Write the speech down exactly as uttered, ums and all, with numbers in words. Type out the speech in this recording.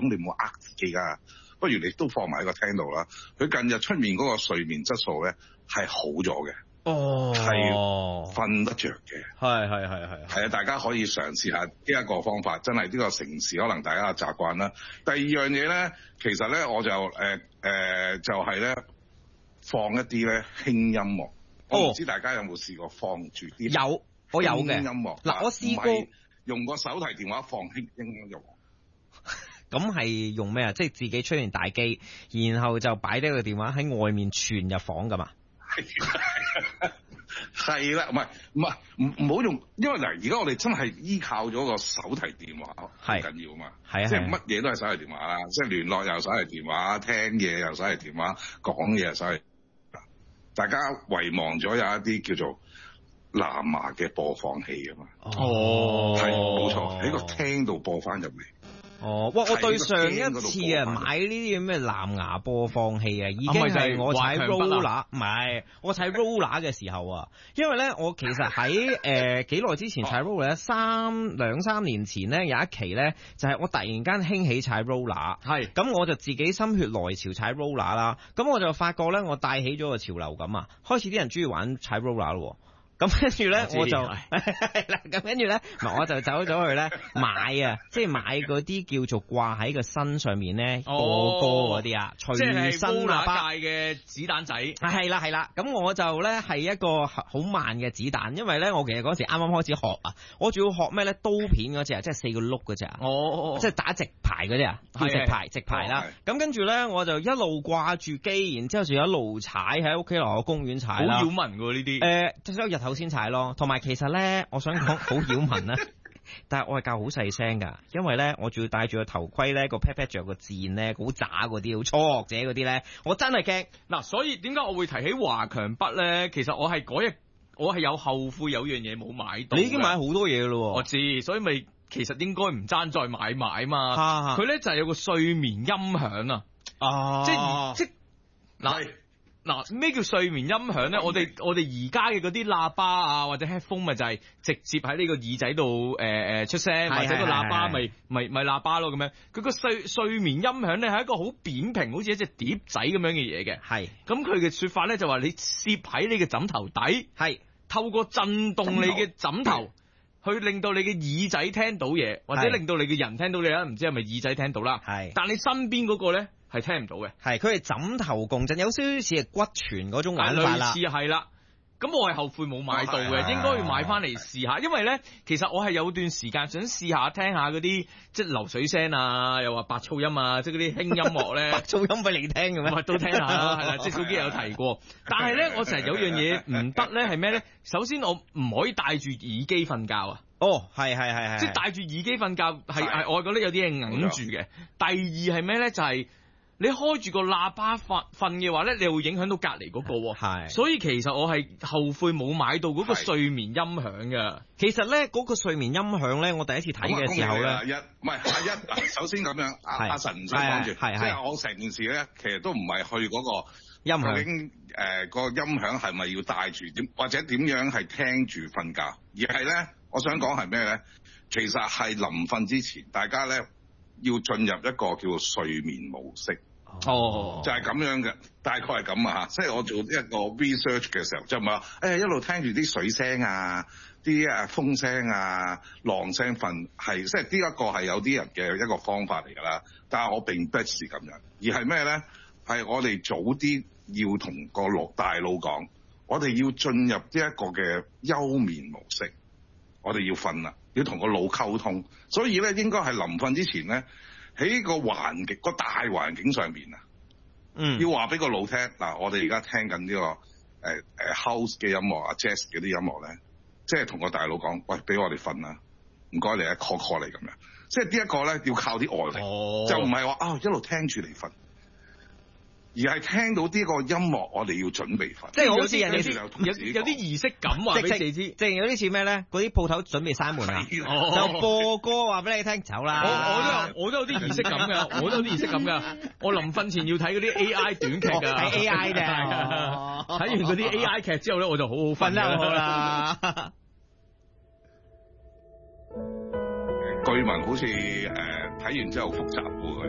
咁你冇呃自己㗎，不如你都放埋喺個廳度啦。佢近日出面嗰個睡眠質素咧係好咗嘅。 哦， 係瞓得着嘅， 係係係係係啊！大家可以嘗試下呢一個方法，真係呢個城市可能大家嘅習慣啦。第二樣嘢咧，其實咧我就誒誒、呃呃、就係、是、咧放一啲咧輕音樂。我唔知大家有冇試過放住啲有我有嘅音樂嗱，我試過用個手提電話放輕輕音樂。 咁係用咩啊？即係自己出完大機，然後就擺低個電話喺外面傳入房㗎嘛？ 係啦，唔係唔係唔唔好用，因為嗱，而家我哋真係依靠咗個手提電話，好緊要啊嘛， 係啊， 即係乜嘢都係手提電話啦，即係聯絡又手提電話，聽嘢又手提電話，講嘢又手提。大家遺忘咗有一啲叫做藍牙嘅播放器啊嘛， 哦， 係冇錯，喺個廳度播翻入嚟。 哦，哇！我對上一次啊買呢啲咁嘅藍牙播放器啊，已經係我踩 roller，唔係我踩 roller 嘅時候啊。因為咧，我其實喺誒幾耐之前踩 roller 咧，三兩三年前咧有一期咧，就係、是、我突然間興起踩 roller， 係咁我就自己心血來潮踩 roller 啦。咁我就發覺咧，我帶起咗個潮流咁啊，開始啲人中意玩踩 roller 咯。咁跟住咧，我就咁跟住咧，我就走咗去咧買啊，即係買嗰啲叫做掛喺個身上面咧播歌嗰啲啊，隨身喇叭嘅子彈仔。 係啦係啦，咁我就咧係一個好慢嘅子彈，因為咧我其實嗰時啱啱開始學啊，我仲要學咩咧刀片嗰隻啊，即係四個碌嗰隻啊，哦，即係打直排嗰啲啊，叫直排直排啦。咁跟住咧，我就一路掛住機，然之後就一路踩喺屋企樓下公園踩啦。 好擾民㗎呢啲。 誒，即係日頭先踩咯，同埋其實咧，我想講好擾民啦，但係我係教好細聲噶，因為咧我仲要戴住個頭盔咧，個 pat pat 着個箭咧，好渣嗰啲，好初學者嗰啲咧，我真係驚。 嗱，所以點解我會提起華強北咧？其實我係嗰日我係有後悔有樣嘢冇買到。 你已經買好多嘢咯， 我知，所以咪其實應該唔爭再買買嘛。佢咧就係有個睡眠音響啊，啊即即嗱。嗱，咩叫睡眠音響咧？我哋我哋而家嘅嗰啲喇叭啊，或者 headphone 咪就係直接喺呢個耳仔度誒誒出聲，或者個喇叭咪咪咪喇叭咯咁樣。佢個睡睡眠音響咧係一個好扁平，好似一隻碟仔咁樣嘅嘢嘅。係，咁佢嘅說法咧就話你攝喺你嘅枕頭底，係透過震動你嘅枕頭，去令到你嘅耳仔聽到嘢，或者令到你嘅人聽到嘢啦。唔知係咪耳仔聽到啦？係，但你身邊嗰個咧？係聽唔到嘅，係佢係枕頭共振，有少少似係骨傳嗰種玩法啦。類似係啦，咁我係後悔冇買到嘅，應該要買翻嚟試下。因為咧，其實我係有段時間想試下聽下嗰啲即係流水聲啊，又話白噪音啊，即係嗰啲輕音樂咧。白噪音俾你聽嘅咩？都聽下啦，係啦，即係早幾日有提過。但係咧，我成日有樣嘢唔得咧，係咩咧？首先我唔可以戴住耳機瞓覺啊。哦，係係係係，即係戴住耳機瞓覺係係，我覺得有啲嘢揞住嘅。第二係咩咧？就係、是。你開住個喇叭瞓瞓嘅話咧，你會影響到隔離嗰個喎。係，所以其實我係後悔冇買到嗰個睡眠音響嘅。其實咧，嗰個睡眠音響咧，我第一次睇嘅時候咧， 一唔係阿一，首先咁樣，阿阿神唔使講住，即係我成件事咧，其實都唔係去嗰個音響，究竟誒個音響係咪要帶住點，或者點樣係聽住瞓覺，而係咧，我想講係咩咧？其實係臨瞓之前，大家咧要進入一個叫做睡眠模式。哦，就係、是、咁樣嘅，大概係咁啊，即係我做一個 research 嘅時候，就唔係話誒一路聽住啲水聲啊、啲誒風聲啊、浪聲瞓，係即係呢一個係有啲人嘅一個方法嚟㗎啦。但係我並不是咁樣，而係咩咧？係我哋早啲要同個腦大腦講，我哋要進入呢一個嘅休眠模式，我哋要瞓啦，要同個腦溝通，所以咧應該係臨瞓之前咧。喺個環境、個大環境上面啊，嗯，要話俾個腦聽嗱，我哋而家聽緊呢、這個誒誒、呃、house 嘅音樂啊、jazz 嗰啲音樂咧，即係同個大腦講，喂，俾我哋瞓啦，唔該你啊 call call 你咁樣，即係呢一個咧要靠啲外力，哦、就唔係話啊一路聽住嚟瞓。而係聽到呢個音樂，我哋要準備瞓， 即係好似人哋有有啲儀式感話俾你知，即係有啲似咩咧？嗰啲鋪頭準備閂門啊，就播歌話俾你聽，走啦！ 我我都有我都有啲儀式感㗎，我都有啲儀式感㗎。我臨瞓前要睇嗰啲 A I 短劇㗎， 睇 A I 嘅。 睇完嗰啲 A I 劇之後咧，我就好好瞓啦，好啦。 據聞好似誒睇完之後複雜喎。